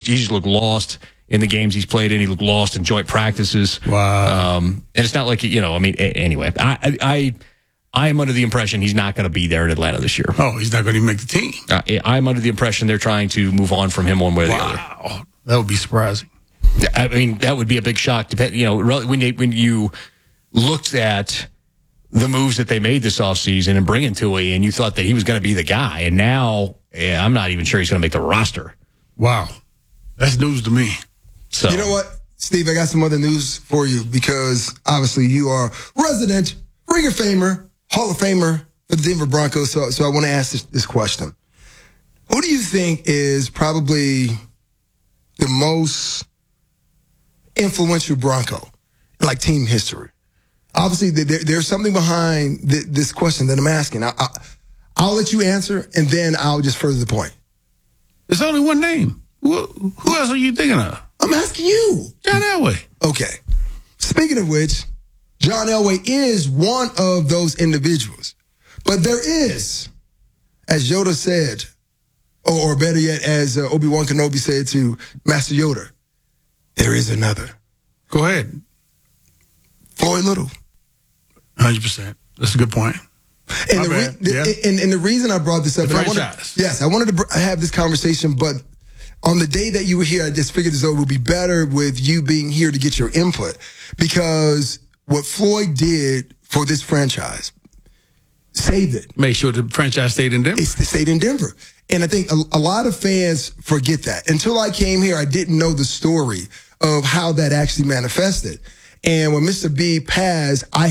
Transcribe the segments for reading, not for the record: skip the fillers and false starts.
just looked lost in the games he's played in. He looked lost in joint practices. Wow. And it's not like, anyway, I am under the impression he's not going to be there in Atlanta this year. Oh, he's not going to even make the team. I'm under the impression they're trying to move on from him one way or the other. Wow. That would be surprising. I mean, that would be a big shock. When you looked at the moves that they made this offseason and bringing Tui, and you thought that he was going to be the guy, and now I'm not even sure he's going to make the roster. Wow. That's news to me. So, you know what, Steve, I got some other news for you because obviously you are resident Ring of Famer, Hall of Famer for the Denver Broncos. So I want to ask this question. Who do you think is probably the most influential Bronco in like team history? Obviously, there's something behind this question that I'm asking. I'll let you answer, and then I'll just further the point. There's only one name. Who else are you thinking of? I'm asking you. John Elway. Okay. Speaking of which, John Elway is one of those individuals. But there is, as Yoda said, or better yet, as Obi-Wan Kenobi said to Master Yoda, there is another. Go ahead. Floyd Little. 100%. That's a good point. And the reason I brought this up, I wanted to have this conversation, but on the day that you were here, I just figured this would be better with you being here to get your input, because what Floyd did for this franchise saved it. Make sure the franchise stayed in Denver. It stayed in Denver. And I think a lot of fans forget that. Until I came here, I didn't know the story of how that actually manifested. And when Mr. B passed, I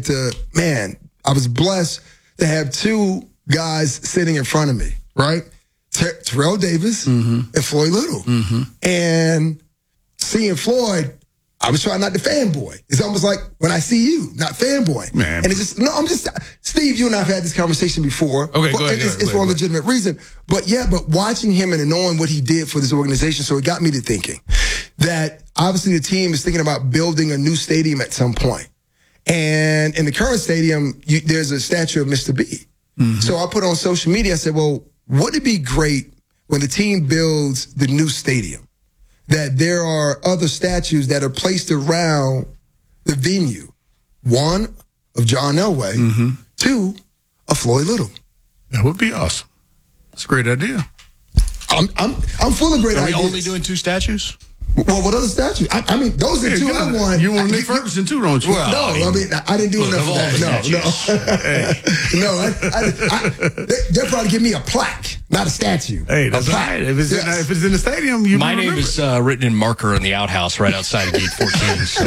was blessed to have two guys sitting in front of me, right? Terrell Davis and Floyd Little. And seeing Floyd, I was trying not to fanboy. It's almost like when I see you, not fanboy. Man. And it's just, Steve, you and I have had this conversation before. Okay, go ahead. It's for a legitimate reason. But watching him and knowing what he did for this organization, so it got me to thinking that obviously the team is thinking about building a new stadium at some point. And in the current stadium, there's a statue of Mr. B. So I put on social media, I said, well, wouldn't it be great when the team builds the new stadium that there are other statues that are placed around the venue? One, of John Elway. Two, of Floyd Little. That would be awesome. That's a great idea. I'm full of great ideas. Are we only doing two statues? Well, what other statue? I mean, those are the two I want. You want Nick Ferguson too, don't you? Well, no, I mean, I didn't do enough of that. No. They'll probably give me a plaque, not a statue. Hey, that's right. If it's in the stadium, my name is written in marker in the outhouse right outside of gate 14. So.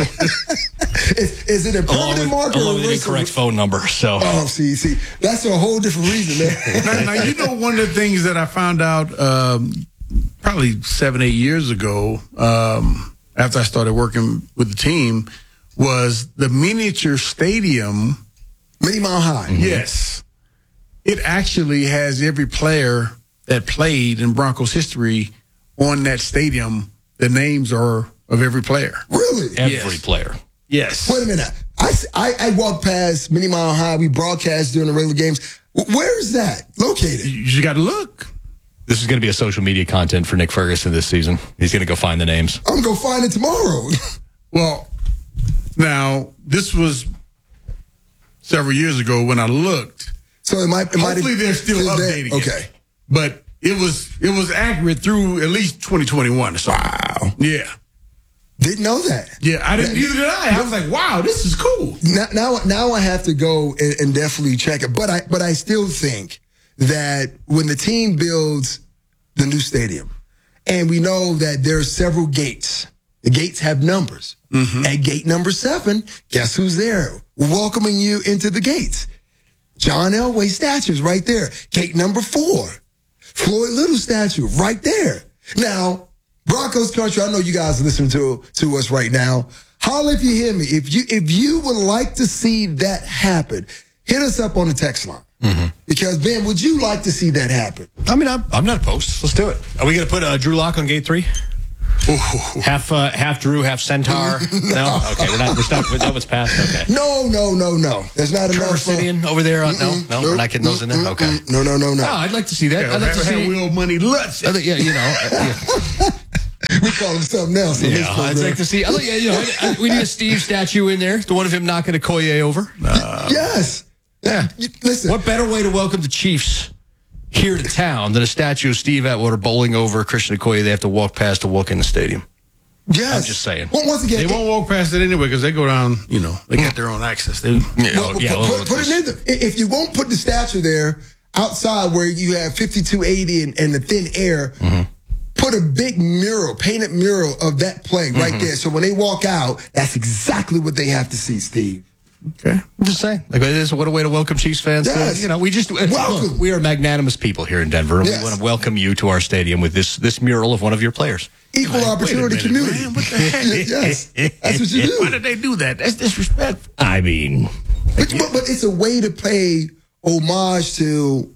Is it a permanent marker? Along with the incorrect phone number. So. Oh, see, that's a whole different reason, man. now, you know, one of the things that I found out probably 7-8 years ago, after I started working with the team, was the miniature stadium. Mini Mile High. Yes. It actually has every player that played in Broncos history on that stadium. The names are of every player. Really? Every player. Yes. Wait a minute. I walked past Mini Mile High. We broadcast during the regular games. Where is that located? You just got to look. This is going to be a social media content for Nick Ferguson this season. He's going to go find the names. I'm going to go find it tomorrow. Well, now, this was several years ago when I looked. So hopefully they're still updating it. Okay. But it was accurate through at least 2021 or so. Wow. Yeah. Didn't know that. Yeah, I didn't. Neither did I. I was like, wow, this is cool. Now I have to go and definitely check it. But I still think that when the team builds the new stadium, and we know that there are several gates, the gates have numbers. At gate number 7, guess who's there? Welcoming you into the gates. John Elway statue's right there. Gate number 4, Floyd Little statue right there. Now, Broncos country, I know you guys are listening to us right now. Holla if you hear me. If you would like to see that happen, hit us up on the text line. Because, Ben, would you like to see that happen? I mean, I'm not opposed. Let's do it. Are we going to put Drew Lock on gate 3? Half Drew, half Centaur. No, okay, we're stuck. That was passed. Okay. No. There's not Trevor enough. Simeon over there. No, we're not getting those in there. Okay. No. Oh, I'd like to see that. I'd like to see Will Money Lutz. Yeah, you know. We call him something else. Yeah, I'd like to see. We need a Steve statue in there. The one of him knocking Okoye over. Yes. Yeah. Listen. What better way to welcome the Chiefs here to town than a statue of Steve Atwater bowling over Christian Okoye? They have to walk past to walk in the stadium. Yes. I'm just saying. Well, once again, They won't walk past it anyway because they go down, they got their own access. They, put it in there. If you won't put the statue there outside where you have 5280 and the thin air, put a big mural, painted mural of that play right there. So when they walk out, that's exactly what they have to see, Steve. okay. I'm just saying. What a way to welcome Chiefs fans. Yes. Look, we are magnanimous people here in Denver, and Yes. we want to welcome you to our stadium with this mural of one of your players. Equal opportunity minute, community. man. What the heck? Yes. That's what you do. Why did they do that? That's disrespectful. I mean, But it's a way to pay homage to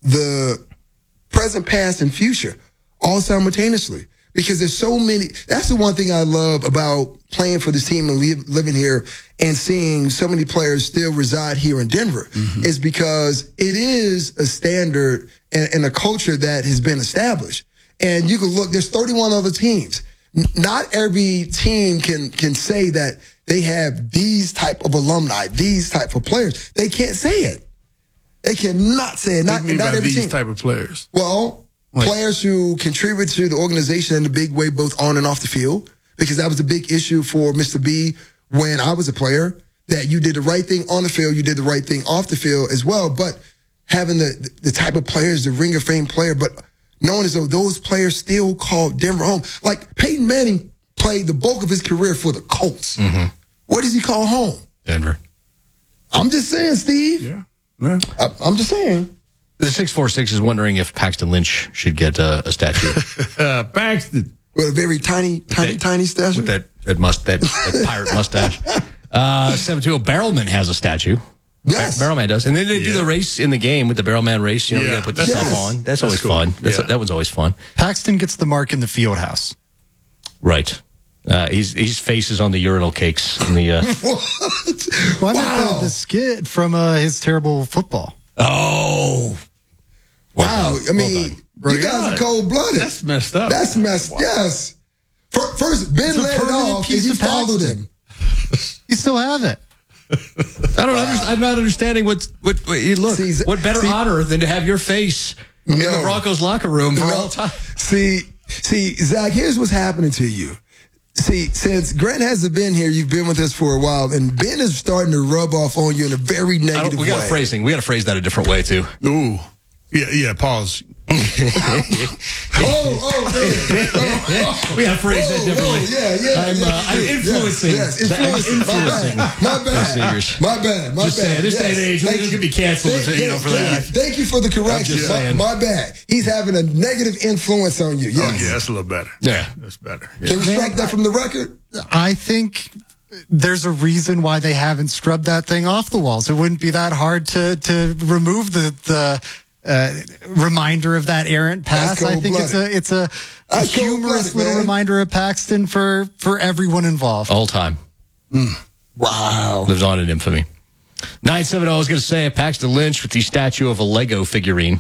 the present, past, and future all simultaneously. Because there's so many. That's the one thing I love about playing for this team and living here and seeing so many players still reside here in Denver is because it is a standard and a culture that has been established. And you can look, there's 31 other teams. Not every team can say that they have these type of alumni, these type of players. They can't say it. They cannot say it. Not every these team. type of players. Well, players who contribute to the organization in a big way, both on and off the field, because that was a big issue for Mr. B when I was a player, that you did the right thing on the field, you did the right thing off the field as well. But having the type of players, the Ring of Fame player, but knowing as though those players still call Denver home. Like Peyton Manning played the bulk of his career for the Colts. What does he call home? Denver. I'm just saying, Steve. Yeah. I'm just saying. The 646 is wondering if Paxton Lynch should get a statue Paxton. With a very tiny statue. with that pirate mustache. 720 Barrelman has a statue. Yes. Barrelman does. And then they do the race in the game with the Barrelman race. You Yeah. got to put the stuff Yes. on. That's always fun. cool. Yeah. That one's always fun. Paxton gets the mark in the field house. Right. His face is on the urinal cakes in the. What? Well, I Wow. meant the skit from his terrible football. Oh. Wow. I mean, you guys are cold-blooded. That's messed up. That's messed. Yes. First, Ben It's a led it permanent off, and piece you of followed Paxton. him. You still have it. I'm not understanding what you look. What better honor than to have your face in the Broncos locker room for all time? See, Zach, here's what's happening to you. See, since Grant hasn't been here, you've been with us for a while, and Ben is starting to rub off on you in a very negative We got way. a phrasing. We got to phrase that a different way too. Ooh. Yeah, pause. Oh, We got to phrase that differently. I'm influencing. Yes, influencing. My bad. My bad. Just saying, this day and age, we could be canceled for that. Thank you for the correction. just saying. My bad. He's having a negative influence on you. Oh, Yes. yeah, that's a little better. Yeah. That's better. Yeah. Can we strike that from the record? I think there's a reason why they haven't scrubbed that thing off the walls. It wouldn't be that hard to remove the reminder of that errant pass. That's I think it's a That's humorous cold-blooded, little man. reminder of Paxton for everyone involved. All time. Wow. Lives on in infamy. 970, I was going to say, Paxton Lynch with the statue of a Lego figurine.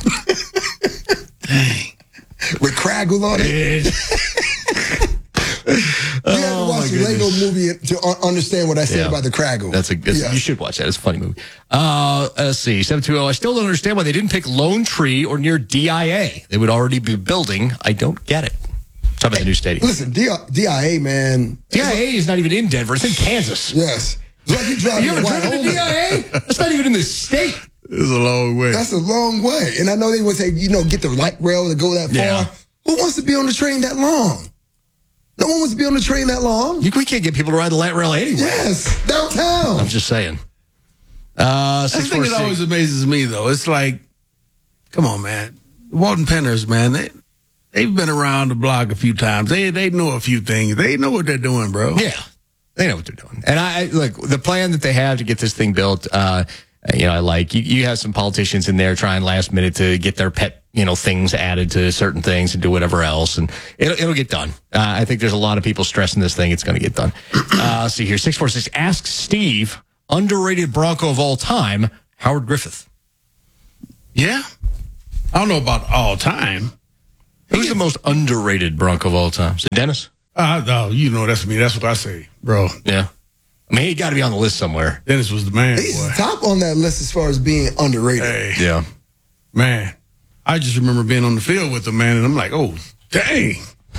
With Craggle on it. You have to watch the Lego movie to understand what I said about the Craggle. You should watch that. It's a funny movie. Let's see. 720. I still don't understand why they didn't pick Lone Tree or near DIA. They would already be building. I don't get it. Talk about the new stadium. Listen, DIA, man. DIA is not even in Denver. It's in Kansas. Yes. It's like you driving You ever a white driven to Homer. DIA? That's not even in the state. It's a long way. That's a long way. And I know they would say, get the light rail to go that far. Yeah. Who wants to be on the train that long? No one wants to be on the train that long. We can't get people to ride the light rail anyway. Yes, downtown. I'm just saying. That's the thing that always amazes me, though. It's like, come on, man. Walton Penners, man, they've been around the block a few times. They know a few things. They know what they're doing, bro. Yeah, they know what they're doing. And I look, the plan that they have to get this thing built. I like you have some politicians in there trying last minute to get their pet, things added to certain things and do whatever else, and it'll get done. I think there's a lot of people stressing this thing. It's going to get done. See here, 646. Ask Steve, underrated Bronco of all time, Howard Griffith. Yeah. I don't know about all time. Who's the most underrated Bronco of all time? Is it Dennis? No, you know that's me. That's what I say, bro. Yeah. I mean, he got to be on the list somewhere. Dennis was the man, He's boy. top on that list as far as being underrated. Hey, Yeah. man. I just remember being on the field with him, man, and I'm like, oh, dang.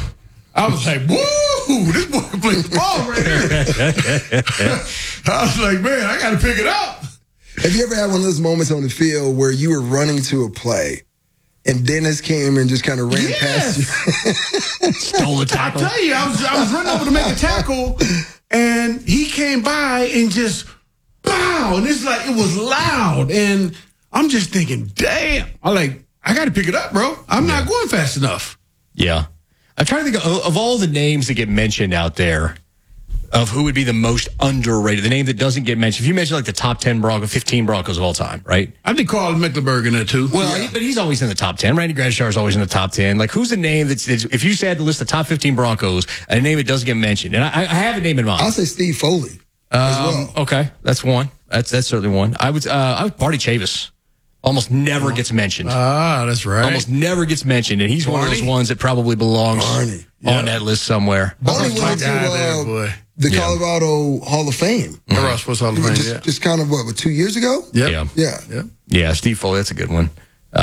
I was like, woo, this boy can play the ball right here. I was like, man, I got to pick it up. Have you ever had one of those moments on the field where you were running to a play and Dennis came and just kind of ran past you? Stole the I tackle. tell you, I was running over to make a tackle, and he came by and just, pow, and it's like, it was loud, and I'm just thinking, damn. I got to pick it up, bro. I'm not going fast enough. Yeah. I'm trying to think of all the names that get mentioned out there of who would be the most underrated, the name that doesn't get mentioned. If you mention like the top 10 Broncos, 15 Broncos of all time, right? I think Carl Mecklenburg in there, too. Well, but he's always in the top 10. Randy Gradishar is always in the top 10. Like, who's the name that's if you said to list the top 15 Broncos, a name that doesn't get mentioned? And I have a name in mind. I'll say Steve Foley as well. Okay, that's one. That's certainly one. I would Barty Chavis. Almost never gets mentioned. That's right. Almost never gets mentioned, and he's one of those ones that probably belongs on that list somewhere. Barney went my to guy there, boy. the Colorado Hall of Fame. Ross Sports Hall of Fame, Just kind of, what, 2 years ago? Yeah. Yeah, Steve Foley, that's a good one.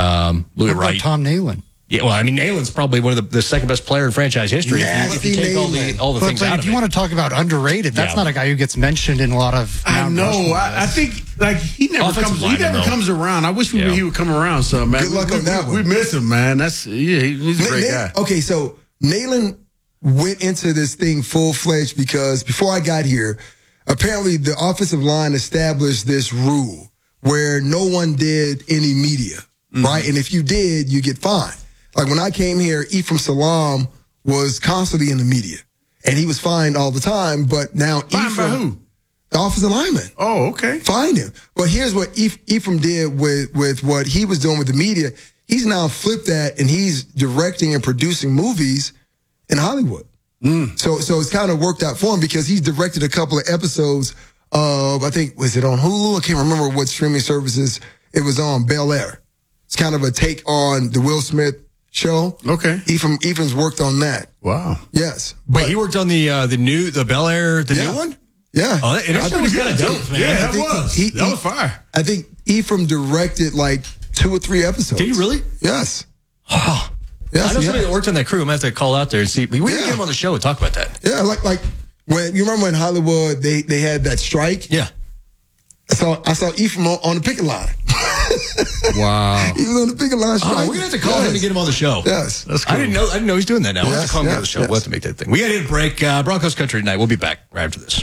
Louis What about Wright. Tom Nalen? Yeah, well, I mean, Nalen's probably one of the second best player in franchise history. If you take all the things But out if of you it. want to talk about underrated, that's Yeah. not a guy who gets mentioned in a lot of. I Mount know. Rushmore I lists. think like he never Offensive comes around. I wish Yeah. he would come around some, man. Good luck on that one. We miss him, man. He's a great guy. Okay, so Nalen went into this thing full-fledged because before I got here, apparently the offensive line established this rule where no one did any media, right? And if you did, you get fined. Like when I came here, Ephraim Salaam was constantly in the media, and he was fined all the time. But now Fined by who? The offensive lineman. Oh, okay. Find him. But here's what Ephraim did with what he was doing with the media. He's now flipped that, and he's directing and producing movies in Hollywood. So it's kind of worked out for him because he's directed a couple of episodes of, I think, was it on Hulu? I can't remember what streaming services it was on. Bel Air. It's kind of a take on the Will Smith show. Okay. Ephraim's worked on that. Wow. Yes. But he worked on the Bel Air, the new one? Yeah. Oh, that show was kind of dope, man. Yeah, I that think was. That was fire. I think Ephraim directed like 2 or 3 episodes. Did he really? Yes. Oh. Yes, I know yeah. somebody that worked on that crew. I'm going to have to call out there and see. We didn't get him on the show and talk about that. Yeah, like when you remember when Hollywood they had that strike. Yeah. I saw Ephraim on the picket line. Wow. He was on the picket line. Oh, we're gonna have to call him to get him on the show. Yes, That's cool. I didn't know he's doing that now. We'll have to Yes, call him on the yes, show. yes. We'll have to make that thing. We got to hit a break. Broncos Country tonight. We'll be back right after this.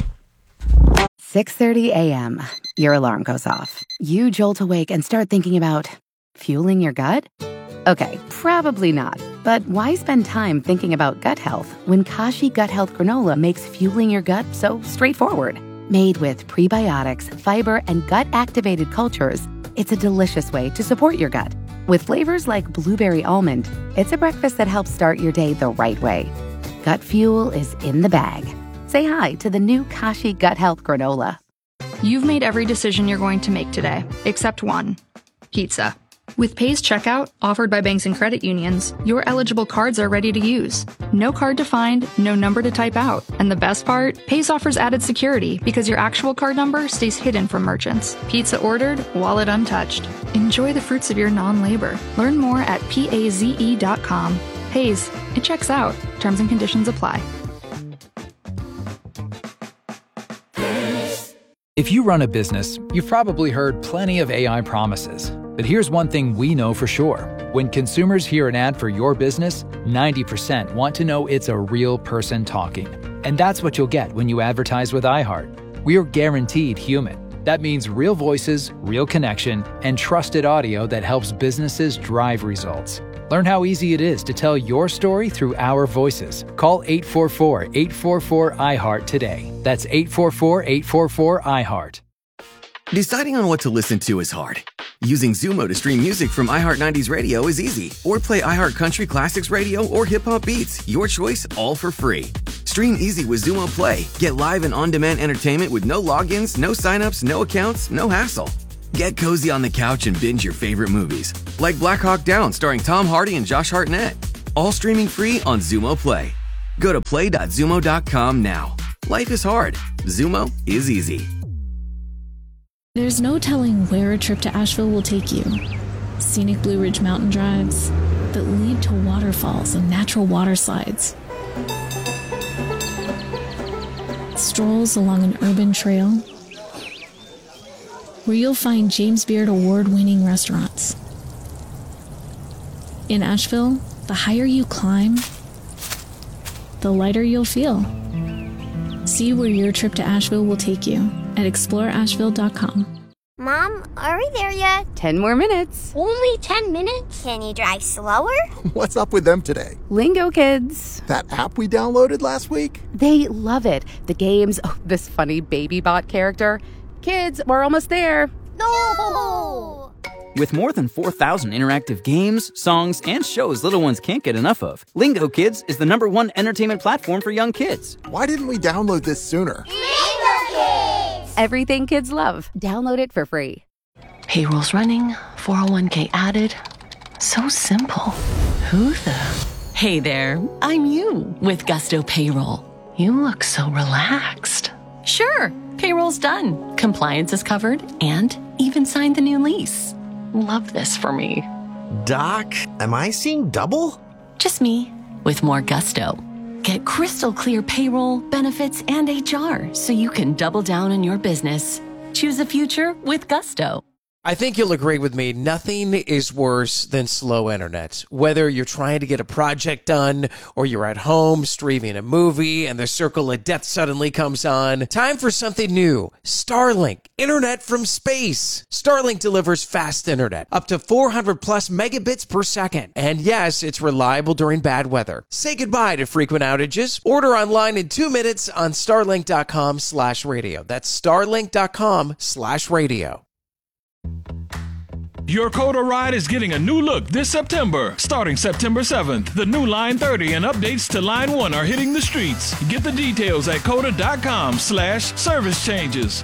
6:30 a.m. Your alarm goes off. You jolt awake and start thinking about fueling your gut? Okay, probably not. But why spend time thinking about gut health when Kashi Gut Health Granola makes fueling your gut so straightforward? Made with prebiotics, fiber, and gut-activated cultures, it's a delicious way to support your gut. With flavors like blueberry almond, it's a breakfast that helps start your day the right way. Gut fuel is in the bag. Say hi to the new Kashi Gut Health Granola. You've made every decision you're going to make today, except one: pizza. With Pay's checkout, offered by banks and credit unions, your eligible cards are ready to use. No card to find, no number to type out. And the best part? Pay's offers added security because your actual card number stays hidden from merchants. Pizza ordered, wallet untouched. Enjoy the fruits of your non-labor. Learn more at paze.com. Pay's, it checks out. Terms and conditions apply. If you run a business, you've probably heard plenty of AI promises. But here's one thing we know for sure. When consumers hear an ad for your business, 90% want to know it's a real person talking. And that's what you'll get when you advertise with iHeart. We're guaranteed human. That means real voices, real connection, and trusted audio that helps businesses drive results. Learn how easy it is to tell your story through our voices. Call 844-844-iHeart today. That's 844-844-iHeart. Deciding on what to listen to is hard. Using Zumo to stream music from iHeart 90s Radio is easy. Or play iHeart Country Classics Radio or Hip Hop Beats. Your choice, all for free. Stream easy with Zumo Play. Get live and on-demand entertainment with no logins, no signups, no accounts, no hassle. Get cozy on the couch and binge your favorite movies. Like Black Hawk Down starring Tom Hardy and Josh Hartnett. all streaming free on Xumo Play. Go to play.xumo.com now. Life is hard. Xumo is easy. There's no telling where a trip to Asheville will take you. Scenic Blue Ridge mountain drives that lead to waterfalls and natural water slides. Strolls along an urban trail where you'll find James Beard award-winning restaurants. In Asheville, the higher you climb, the lighter you'll feel. See where your trip to Asheville will take you at exploreasheville.com. Mom, are we there yet? 10 more minutes. Only 10 minutes? Can you drive slower? What's up with them today? Lingo Kids. That app we downloaded last week? They love it. The games, this funny baby bot character. Kids, we're almost there. No! With more than 4,000 interactive games, songs, and shows little ones can't get enough of, Lingo Kids is the #1 entertainment platform for young kids. Why didn't we download this sooner? Lingo Kids! Everything kids love. Download it for free. Payroll's running, 401k added. So simple. Who the? Hey there, I'm you with Gusto Payroll. You look so relaxed. Sure, payroll's done. Compliance is covered and even signed the new lease. Love this for me. Doc, am I seeing double? Just me with more gusto. Get crystal clear payroll, benefits, and HR so you can double down on your business. Choose a future with Gusto. I think you'll agree with me. Nothing is worse than slow internet. Whether you're trying to get a project done or you're at home streaming a movie and the circle of death suddenly comes on. Time for something new. Starlink, internet from space. Starlink delivers fast internet, up to 400 plus megabits per second. And yes, it's reliable during bad weather. Say goodbye to frequent outages. Order online in 2 minutes on starlink.com/radio. That's starlink.com/radio. Your Coda ride is getting a new look this September. Starting September 7th, the new Line 30 and updates to Line 1 are hitting the streets. Get the details at coda.com/service changes.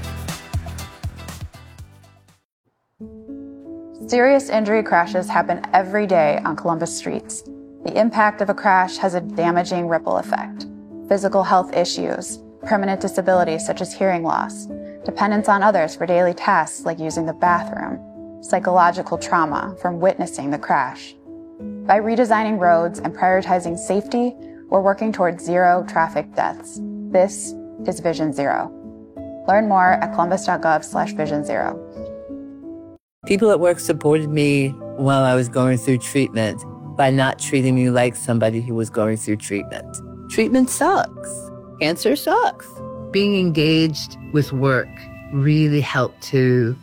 Serious injury crashes happen every day on Columbus streets. The impact of a crash has a damaging ripple effect. Physical health issues, permanent disabilities such as hearing loss, dependence on others for daily tasks like using the bathroom, psychological trauma from witnessing the crash. By redesigning roads and prioritizing safety, we're working towards zero traffic deaths. This is Vision Zero. Learn more at columbus.gov/Vision Zero. People at work supported me while I was going through treatment by not treating me like somebody who was going through treatment. Treatment sucks. Cancer sucks. Being engaged with work really helped to,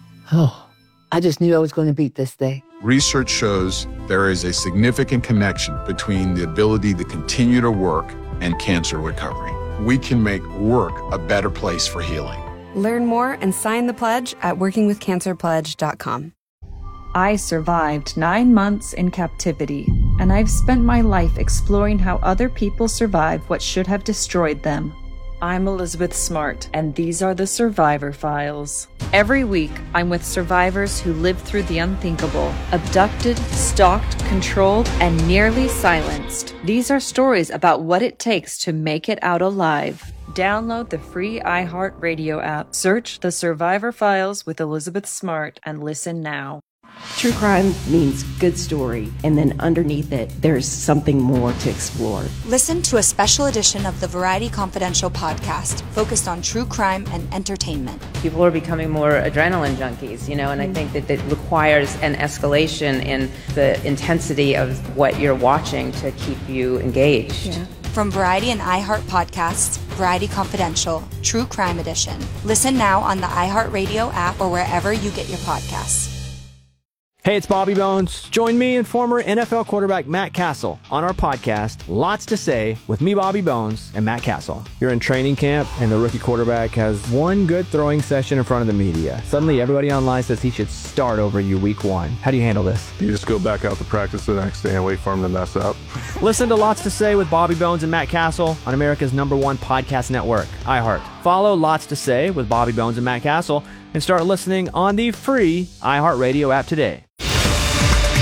I just knew I was going to beat this thing. Research shows there is a significant connection between the ability to continue to work and cancer recovery. We can make work a better place for healing. Learn more and sign the pledge at workingwithcancerpledge.com. I survived 9 months in captivity, and I've spent my life exploring how other people survive what should have destroyed them. I'm Elizabeth Smart, and these are the Survivor Files. Every week, I'm with survivors who lived through the unthinkable, abducted, stalked, controlled, and nearly silenced. These are stories about what it takes to make it out alive. Download the free iHeartRadio app, search The Survivor Files with Elizabeth Smart, and listen now. True crime means good story, and then underneath it, there's something more to explore. Listen to a special edition of the Variety Confidential podcast focused on true crime and entertainment. People are becoming more adrenaline junkies, and I think that it requires an escalation in the intensity of what you're watching to keep you engaged. Yeah. From Variety and iHeart podcasts, Variety Confidential, True Crime Edition. Listen now on the iHeartRadio app or wherever you get your podcasts. Hey, it's Bobby Bones. Join me and former NFL quarterback Matt Castle on our podcast, Lots to Say, with me, Bobby Bones, and Matt Castle. You're in training camp, and the rookie quarterback has one good throwing session in front of the media. Suddenly, everybody online says he should start over you week 1. How do you handle this? You just go back out to practice the next day and wait for him to mess up. Listen to Lots to Say with Bobby Bones and Matt Castle on America's #1 podcast network, iHeart. Follow Lots to Say with Bobby Bones and Matt Castle and start listening on the free iHeartRadio app today.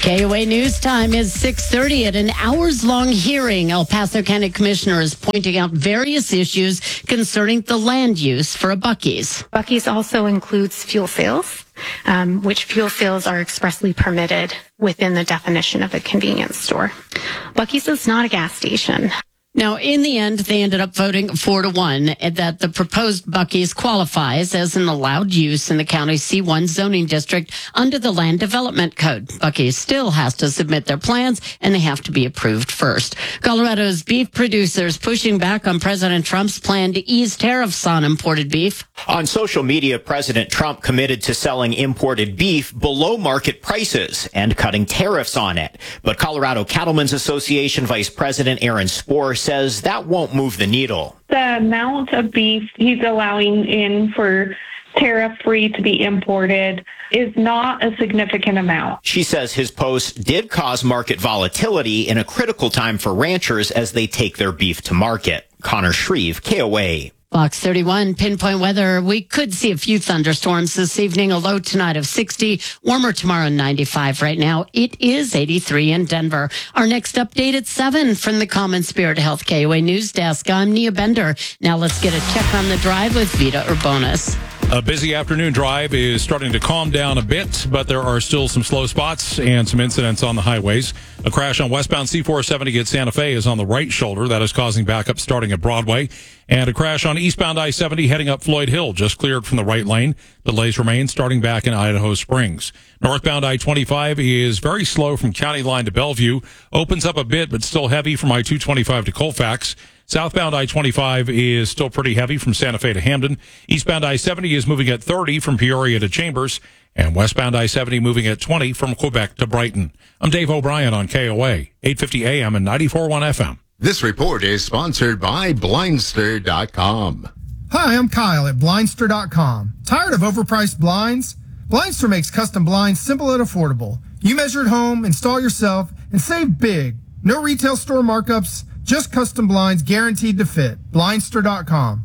KOA News Time is 6:30. At an hours-long hearing, El Paso County Commissioner is pointing out various issues concerning the land use for a Buc-ee's. Buc-ee's also includes fuel sales, which fuel sales are expressly permitted within the definition of a convenience store. Buc-ee's is not a gas station. Now, in the end, they ended up voting 4-1 that the proposed Buc-ee's qualifies as an allowed use in the county's C1 zoning district under the Land Development Code. Buc-ee's still has to submit their plans, and they have to be approved first. Colorado's beef producers pushing back on President Trump's plan to ease tariffs on imported beef. On social media, President Trump committed to selling imported beef below market prices and cutting tariffs on it. But Colorado Cattlemen's Association Vice President Aaron Spohr says that won't move the needle. The amount of beef he's allowing in for tariff-free to be imported is not a significant amount. She says his post did cause market volatility in a critical time for ranchers as they take their beef to market. Connor Shreve, KOA. Fox 31, pinpoint weather. We could see a few thunderstorms this evening, a low tonight of 60, warmer tomorrow 95 right now. It is 83 in Denver. Our next update at 7 from the Common Spirit Health KOA News Desk. I'm Nia Bender. Now let's get a check on the drive with Vita Urbonis. A busy afternoon drive is starting to calm down a bit, but there are still some slow spots and some incidents on the highways. A crash on westbound C470 at Santa Fe is on the right shoulder. That is causing backup starting at Broadway. And a crash on eastbound I-70 heading up Floyd Hill, just cleared from the right lane. Delays remain starting back in Idaho Springs. Northbound I-25 is very slow from County Line to Bellevue. Opens up a bit, but still heavy from I-225 to Colfax. Southbound I-25 is still pretty heavy from Santa Fe to Hamden. Eastbound I-70 is moving at 30 from Peoria to Chambers. And westbound I-70 moving at 20 from Quebec to Brighton. I'm Dave O'Brien on KOA, 850 AM and 94.1 FM. This report is sponsored by Blindster.com. Hi, I'm Kyle at Blindster.com. Tired of overpriced blinds? Blindster makes custom blinds simple and affordable. You measure at home, install yourself, and save big. No retail store markups, just custom blinds guaranteed to fit. Blindster.com.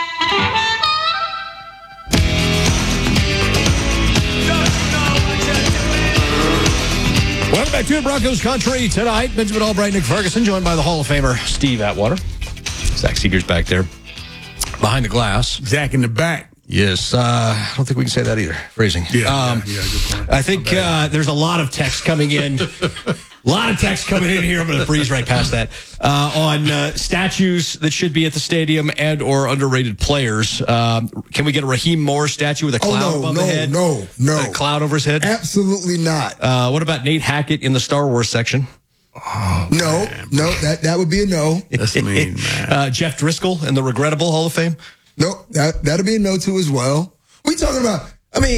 Welcome back to Broncos Country tonight. Benjamin Albright, Nick Ferguson, joined by the Hall of Famer Steve Atwater. Zach Seeger's back there behind the glass. Zach in the back. Yes, I don't think we can say that either. Phrasing. Yeah, good point. I think there's a lot of text coming in. A lot of text coming in here. I'm going to breeze right past that. On statues that should be at the stadium and or underrated players. Can we get a Raheem Moore statue with a cloud above the head? No. A cloud over his head? Absolutely not. What about Nate Hackett in the Star Wars section? Oh, no, that would be a no. That's mean, man. Jeff Driscoll in the Regrettable Hall of Fame? No, that'll be a no too as well. We talking about,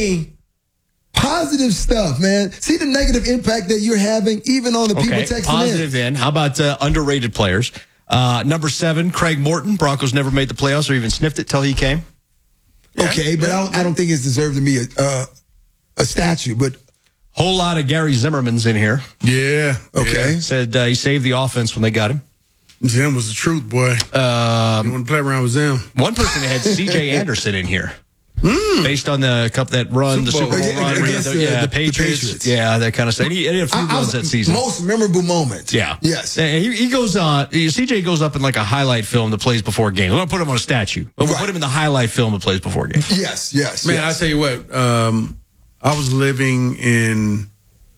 positive stuff, man. See the negative impact that you're having even on the people texting positive in. How about underrated players? Number 7, Craig Morton. Broncos never made the playoffs or even sniffed it till he came. Okay, but I don't think it's deserved to be a statue, but whole lot of Gary Zimmerman's in here. Yeah. Okay. Yeah. Said he saved the offense when they got him. Zim was the truth, boy. You want to play around with Zim. One person had C.J. Anderson in here. Based on the cup that run, the Super Bowl run, the Patriots. Yeah, that kind of stuff. He had a few runs that season. Most memorable moment. Yeah. Yes. He goes on. CJ goes up in like a highlight film that plays before games. We're going to put him on a statue. But we'll put him in the highlight film that plays before games. Yes. Man, I tell you what, I was living in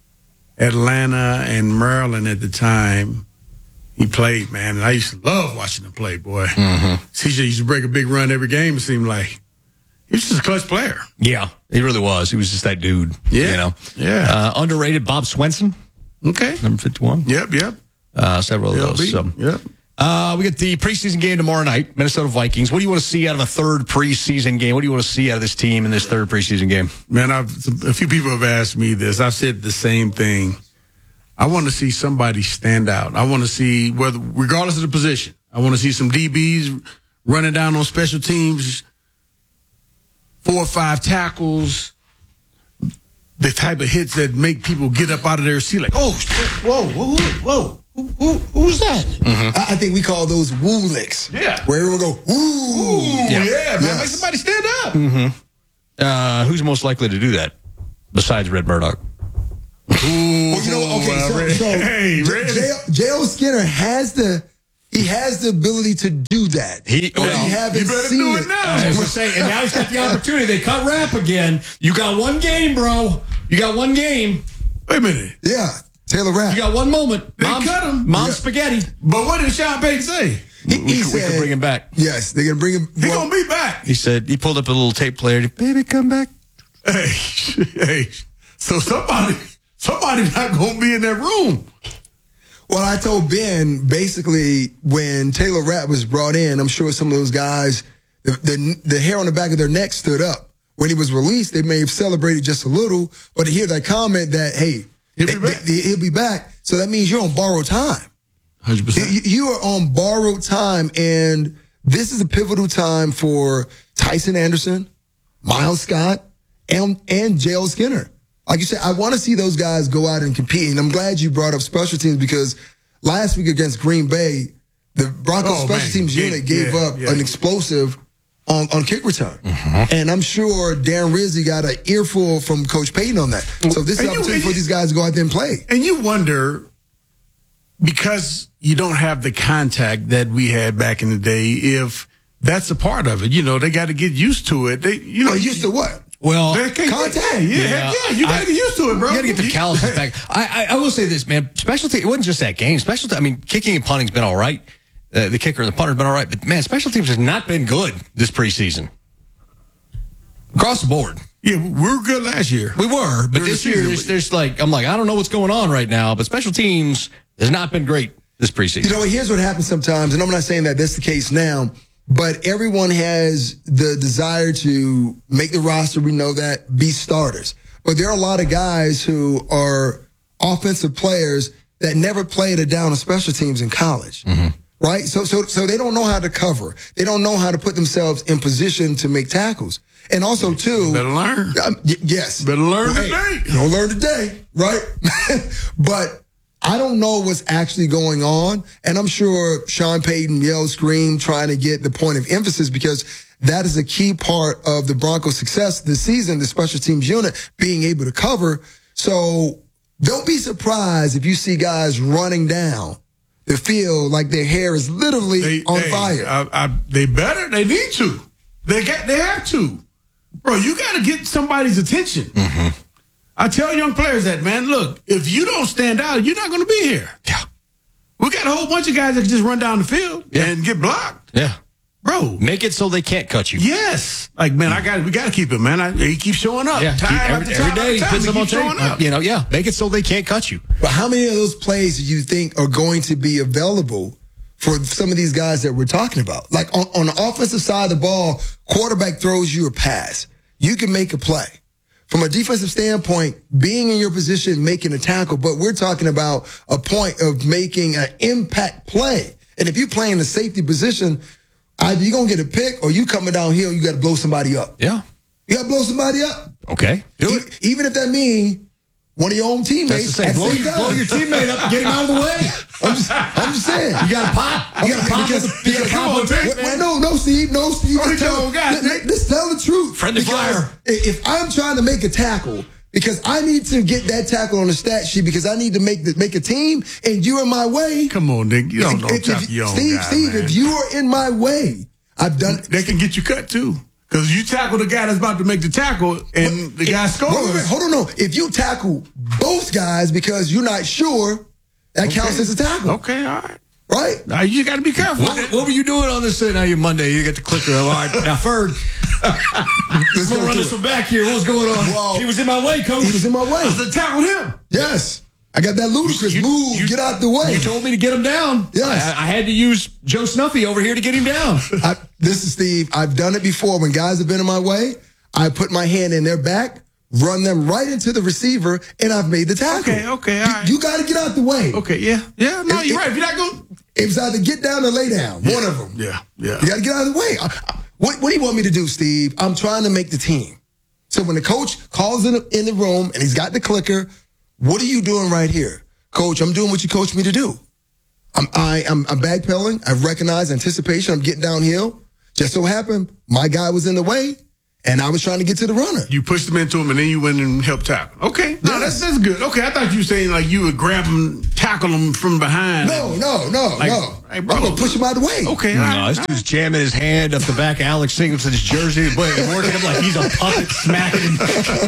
Atlanta and Maryland at the time. He played, man, and I used to love watching him play, boy. Mm-hmm. CJ used to break a big run every game, it seemed like. He was just a clutch player. Yeah, he really was. He was just that dude. Yeah. You know? Yeah. Underrated Bob Swenson. Okay. Number 51. Yep. Several of those. So. Yep. We get the preseason game tomorrow night, Minnesota Vikings. What do you want to see out of a third preseason game? What do you want to see out of this team in this third preseason game? Man, a few people have asked me this. I've said the same thing. I want to see somebody stand out. I want to see, regardless of the position, I want to see some DBs running down on special teams, 4 or 5 tackles, the type of hits that make people get up out of their seat like, oh, whoa. Who's that? Mm-hmm. I think we call those woo licks. Yeah. Where everyone go, woo. Yeah, man. Make somebody stand up. Mm-hmm. Who's most likely to do that besides Red Murdoch? Well, you know, okay, so J.O. Skinner has the ability to do that. You haven't seen do it now. As we're saying, and now he's got the opportunity. They cut Rapp again. You got one game, bro. You got one game. Wait a minute. Yeah, Taylor Rapp. You got one moment. They cut him. Mom's spaghetti. But what did Sean Payton say? He said, we can bring him back. Yes, they're gonna bring him. He's gonna be back. He said he pulled up a little tape player. Baby, come back. Hey. So somebody's not gonna be in that room. Well, I told Ben, basically, when Taylor Rapp was brought in, I'm sure some of those guys, the hair on the back of their neck stood up. When he was released, they may have celebrated just a little, but to hear that comment that, hey, he'll be back, so that means you're on borrowed time. 100%. You are on borrowed time, and this is a pivotal time for Tyson Anderson, Miles Scott, and J.L. Skinner. Like you said, I want to see those guys go out and compete. And I'm glad you brought up special teams because last week against Green Bay, the Broncos special teams unit gave up an explosive on kick return. Mm-hmm. And I'm sure Darren Rizzi got an earful from Coach Payton on that. So this is an opportunity for these guys to go out there and play. And you wonder, because you don't have the contact that we had back in the day, if that's a part of it. You know, they got to get used to it. Used to what? Well, contact. Yeah, you got to get used to it, bro. You got to get the calluses back. I will say this, man. Special teams, it wasn't just that game. Kicking and punting's been all right. The kicker and the punter's been all right. But, man, special teams has not been good this preseason. Across the board. Yeah, we were good last year. We were. But this year, I'm like, I don't know what's going on right now. But special teams has not been great this preseason. You know, here's what happens sometimes, and I'm not saying that that's the case now, but everyone has the desire to make the roster, we know that, be starters. But there are a lot of guys who are offensive players that never played a down of special teams in college. Mm-hmm. Right? So they don't know how to cover. They don't know how to put themselves in position to make tackles. And also, too. Better learn. Yes. Better learn today. Don't learn today, right? But I don't know what's actually going on. And I'm sure Sean Payton yelled, screamed, trying to get the point of emphasis because that is a key part of the Broncos' success this season, the special teams unit being able to cover. So don't be surprised if you see guys running down the field like their hair is literally on fire. They need to. They have to. Bro, you got to get somebody's attention. Mm-hmm. I tell young players that, man, look, if you don't stand out, you're not going to be here. Yeah. We got a whole bunch of guys that can just run down the field and get blocked. Yeah. Bro. Make it so they can't cut you. Yes. Like, man, we got to keep him, man. He keeps showing up. Yeah. Every day he puts them on tape. Make it so they can't cut you. But how many of those plays do you think are going to be available for some of these guys that we're talking about? Like on the offensive side of the ball, quarterback throws you a pass. You can make a play. From a defensive standpoint, being in your position, making a tackle, but we're talking about a point of making an impact play. And if you play in the safety position, either you're going to get a pick or you coming downhill, you got to blow somebody up. Yeah. You got to blow somebody up. Okay. Do it. Even if that means one of your own teammates. Blow your teammate up and get him out of the way. I'm just saying. You got to pop. You got to pop. No, Steve. Let's tell the truth. Friendly fire. If I'm trying to make a tackle, because I need to get that tackle on the stat sheet because I need to make a team, and you're in my way. Come on, Nick. You don't know your own guy, Steve, man. if you are in my way, I've done it. They can get you cut, too. Because you tackle the guy that's about to make the tackle, and the guy scores. Hold on, no. If you tackle both guys because you're not sure, that counts as a tackle. Okay, all right. Right? Now, you got to be careful. What were you doing on this now? Your Monday. You get the clicker. All right. Now, Ferg. Let's run this one back here. What's going on? Well, he was in my way, Coach. He was in my way. I was to tackle him. Yes. I got that ludicrous move. Get out the way. You told me to get him down. Yes. I had to use Joe Snuffy over here to get him down. This is Steve. I've done it before. When guys have been in my way, I put my hand in their back, run them right into the receiver, and I've made the tackle. Okay, all right. You got to get out the way. Okay, yeah. No, you're right. If you're not going, it's either get down or lay down. One of them. Yeah. You got to get out of the way. What do you want me to do, Steve? I'm trying to make the team. So when the coach calls in the room and he's got the clicker, what are you doing right here? Coach, I'm doing what you coached me to do. I'm backpedaling. I recognize anticipation. I'm getting downhill. Just so happened, my guy was in the way, and I was trying to get to the runner. You pushed him into him, and then you went and helped tackle. Okay, no, that's good. Okay, I thought you were saying like you would grab him, tackle him from behind. No. Hey, bro, I'm gonna push him out of the way. Okay, this dude's jamming his hand up the back of Alex Singleton's jersey, but working him like he's a puppet, smacking him.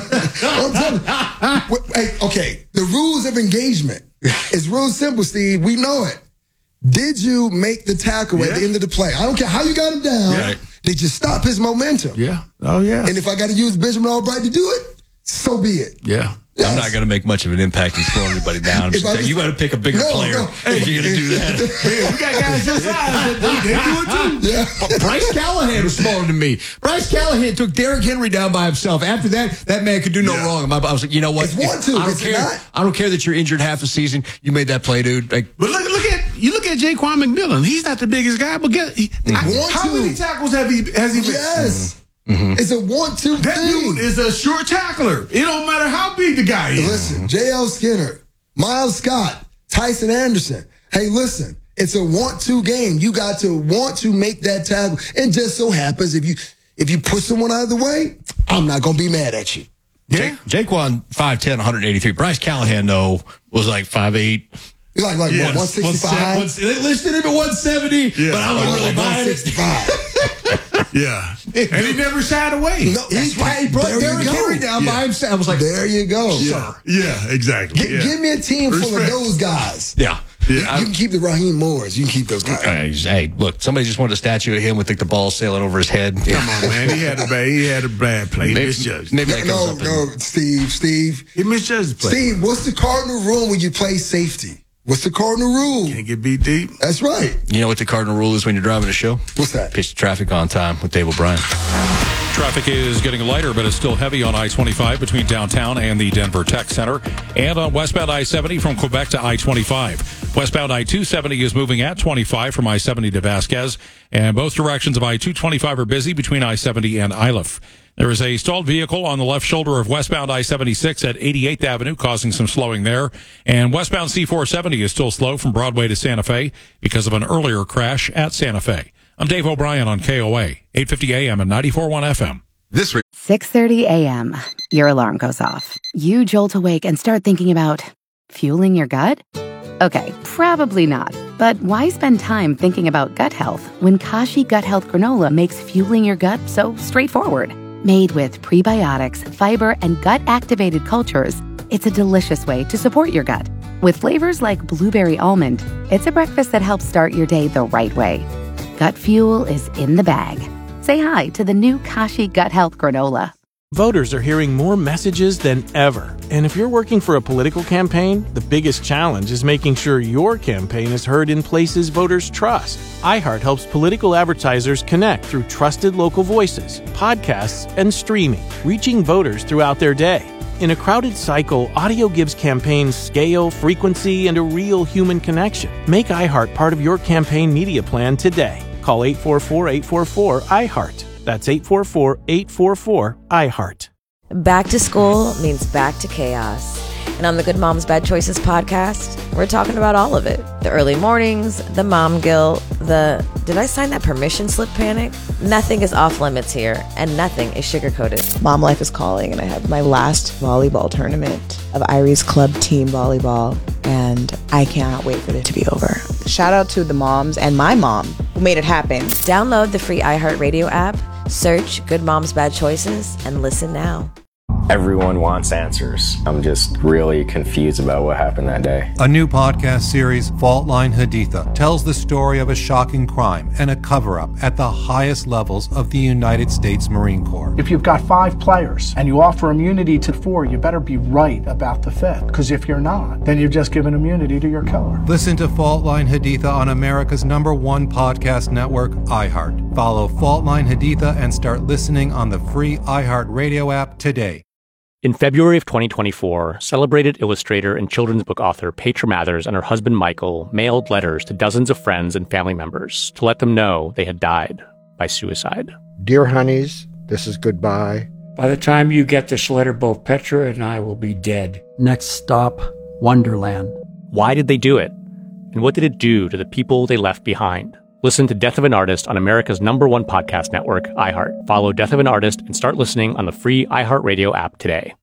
Okay, the rules of engagement is real simple, Steve. We know it. Did you make the tackle at the end of the play? I don't care how you got him down. Yeah. Did you stop his momentum? Yeah. Oh, yeah. And if I got to use Benjamin Albright to do it, so be it. Yeah. Yes. I'm not going to make much of an impact in slowing anybody down. I'm just saying, you got to pick a bigger player if you're going to do that. We got guys your size that they do it too. Yeah. But Bryce Callahan was smaller than me. Bryce Callahan took Derrick Henry down by himself. After that man could do no wrong. I was like, you know what? It's 1-2. I don't care that you're injured half the season. You made that play, dude. Like, But look at Jaquan McMillan. He's not the biggest guy, but how many tackles has he been? Yes. Mm-hmm. It's a 1-2 That thing. dude is a short tackler. It don't matter how big the guy is. Listen, J.L. Skinner, Miles Scott, Tyson Anderson. Hey, listen, it's a 1-2 game. You got to want to make that tackle. And just so happens, if you push someone out of the way, I'm not going to be mad at you. Yeah. Jaquan, 5'10", 183. Bryce Callahan, though, was like 5'8". Like 165? They listed him at 170, but I was really buying it. 165. Yeah. And he never shied away. No, that's right. He brought There Derrick you go. Henry down by himself. I was like, there you go. Yeah, exactly. Give me a team full of those guys. Yeah. You can keep the Raheem Moores. You can keep those guys. Hey, look, somebody just wanted a statue of him with the ball sailing over his head. Come on, man. He had a bad play. Misjudged. No, Steve. He misjudged the play. Steve, what's the cardinal rule when you play safety? What's the cardinal rule? Can't get beat deep. That's right. You know what the cardinal rule is when you're driving a show? What's that? Pitch traffic on time with Dave O'Brien. Traffic is getting lighter, but it's still heavy on I-25 between downtown and the Denver Tech Center, and on westbound I-70 from Quebec to I-25. Westbound I-270 is moving at 25 from I-70 to Vasquez, and both directions of I-225 are busy between I-70 and Iliff. There is a stalled vehicle on the left shoulder of westbound I-76 at 88th Avenue, causing some slowing there. And westbound C-470 is still slow from Broadway to Santa Fe because of an earlier crash at Santa Fe. I'm Dave O'Brien on KOA, 850 AM and 94.1 FM. 6:30 a.m. Your alarm goes off. You jolt awake and start thinking about fueling your gut? Okay, probably not. But why spend time thinking about gut health when Kashi Gut Health Granola makes fueling your gut so straightforward? Made with prebiotics, fiber, and gut-activated cultures, it's a delicious way to support your gut. With flavors like blueberry almond, it's a breakfast that helps start your day the right way. Gut fuel is in the bag. Say hi to the new Kashi Gut Health Granola. Voters are hearing more messages than ever. And if you're working for a political campaign, the biggest challenge is making sure your campaign is heard in places voters trust. iHeart helps political advertisers connect through trusted local voices, podcasts, and streaming, reaching voters throughout their day. In a crowded cycle, audio gives campaigns scale, frequency, and a real human connection. Make iHeart part of your campaign media plan today. Call 844-844-iHeart. That's 844-844-iHeart. Back to school means back to chaos. And on the Good Moms Bad Choices podcast, we're talking about all of it. The early mornings, the mom guilt, the did I sign that permission slip panic? Nothing is off limits here, and nothing is sugar-coated. Mom life is calling, and I have my last volleyball tournament of Irie's Club team volleyball, and I cannot wait for it to be over. Shout out to the moms and my mom who made it happen. Download the free iHeartRadio app, search Good Moms Bad Choices, and listen now. Everyone wants answers. I'm just really confused about what happened that day. A new podcast series, Fault Line Haditha, tells the story of a shocking crime and a cover-up at the highest levels of the United States Marine Corps. If you've got 5 players and you offer immunity to 4, you better be right about the 5th. Because if you're not, then you've just given immunity to your killer. Listen to Fault Line Haditha on America's #1 podcast network, iHeart. Follow Fault Line Haditha and start listening on the free iHeart Radio app today. In February of 2024, celebrated illustrator and children's book author Petra Mathers and her husband Michael mailed letters to dozens of friends and family members to let them know they had died by suicide. Dear honeys, this is goodbye. By the time you get this letter, both Petra and I will be dead. Next stop, Wonderland. Why did they do it? And what did it do to the people they left behind? Listen to Death of an Artist on America's #1 podcast network, iHeart. Follow Death of an Artist and start listening on the free iHeartRadio app today.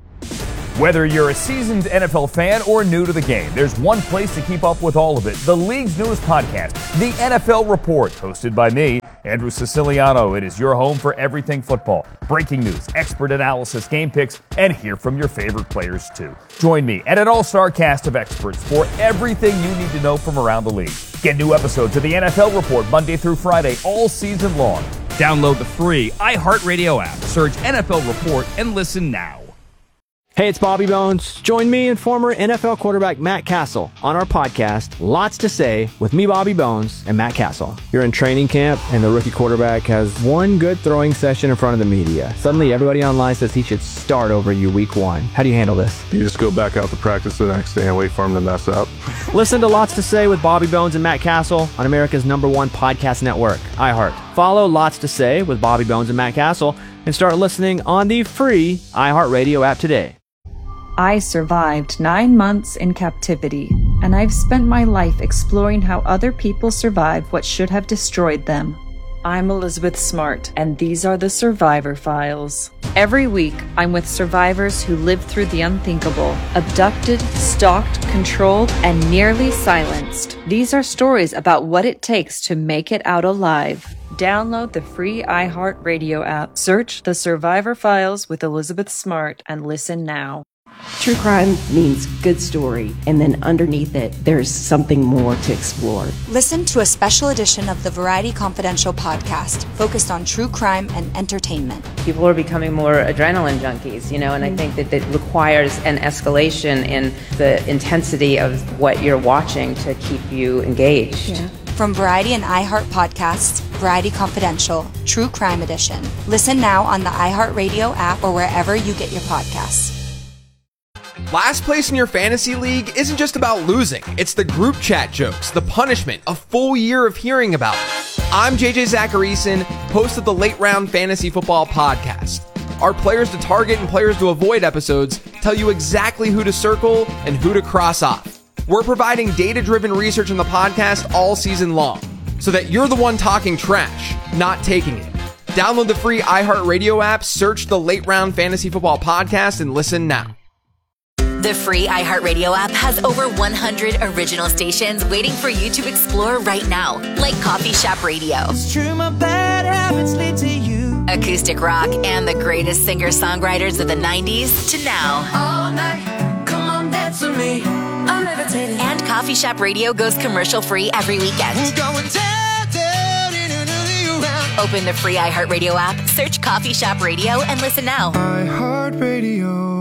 Whether you're a seasoned NFL fan or new to the game, there's one place to keep up with all of it. The league's newest podcast, The NFL Report, hosted by me, Andrew Siciliano. It is your home for everything football. Breaking news, expert analysis, game picks, and hear from your favorite players too. Join me and an all-star cast of experts for everything you need to know from around the league. Get new episodes of The NFL Report Monday through Friday all season long. Download the free iHeartRadio app. Search NFL Report and listen now. Hey, it's Bobby Bones. Join me and former NFL quarterback Matt Castle on our podcast, Lots to Say, with me, Bobby Bones, and Matt Castle. You're in training camp, and the rookie quarterback has one good throwing session in front of the media. Suddenly, everybody online says he should start over you week 1. How do you handle this? You just go back out to practice the next day and wait for him to mess up. Listen to Lots to Say with Bobby Bones and Matt Castle on America's #1 podcast network, iHeart. Follow Lots to Say with Bobby Bones and Matt Castle and start listening on the free iHeartRadio app today. I survived 9 months in captivity, and I've spent my life exploring how other people survive what should have destroyed them. I'm Elizabeth Smart, and these are the Survivor Files. Every week, I'm with survivors who lived through the unthinkable, abducted, stalked, controlled, and nearly silenced. These are stories about what it takes to make it out alive. Download the free iHeartRadio app, search The Survivor Files with Elizabeth Smart, and listen now. True crime means good story, and then underneath it, there's something more to explore. Listen to a special edition of the Variety Confidential podcast focused on true crime and entertainment. People are becoming more adrenaline junkies, and I think that it requires an escalation in the intensity of what you're watching to keep you engaged. Yeah. From Variety and iHeart podcasts, Variety Confidential, True Crime Edition. Listen now on the iHeartRadio app or wherever you get your podcasts. Last place in your fantasy league isn't just about losing. It's the group chat jokes, the punishment, a full year of hearing about it. I'm JJ Zacharyson, host of the Late Round Fantasy Football Podcast. Our players to target and players to avoid episodes tell you exactly who to circle and who to cross off. We're providing data-driven research on the podcast all season long, so that you're the one talking trash, not taking it. Download the free iHeartRadio app, search the Late Round Fantasy Football Podcast, and listen now. The free iHeartRadio app has over 100 original stations waiting for you to explore right now, like Coffee Shop Radio, It's true, my bad habits lead to you. acoustic rock, and the greatest singer-songwriters of the 90s to now. All night, come on, dance with me. I'm levitating. And Coffee Shop Radio goes commercial-free every weekend. We're going down, down, in another round. Open the free iHeartRadio app, search Coffee Shop Radio, and listen now. iHeartRadio.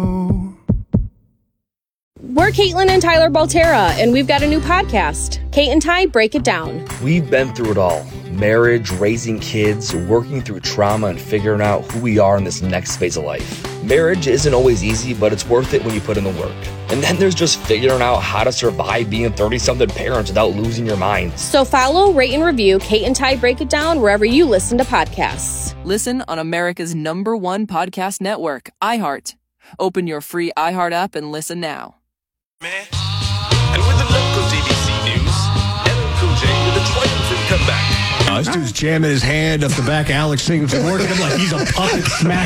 We're Caitlin and Tyler Baltera, and we've got a new podcast, Kate and Ty Break It Down. We've been through it all. Marriage, raising kids, working through trauma, and figuring out who we are in this next phase of life. Marriage isn't always easy, but it's worth it when you put in the work. And then there's just figuring out how to survive being 30-something parents without losing your mind. So follow, rate, and review Kate and Ty Break It Down wherever you listen to podcasts. Listen on America's #1 podcast network, iHeart. Open your free iHeart app and listen now. And with the local DBC news, LL Cool J with a triumphant comeback. This dude's jamming his hand up the back of Alex Singleton, working him like he's a puppet smack.